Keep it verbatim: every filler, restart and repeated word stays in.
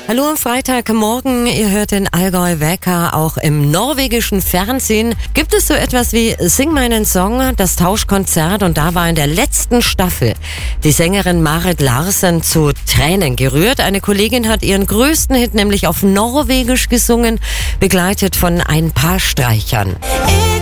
Hallo am Freitagmorgen, ihr hört den Allgäu Wecker. Auch im norwegischen Fernsehen gibt es so etwas wie Sing meinen Song, das Tauschkonzert, und da war in der letzten Staffel die Sängerin Marit Larsen zu Tränen gerührt. Eine Kollegin hat ihren größten Hit nämlich auf Norwegisch gesungen, begleitet von ein paar Streichern.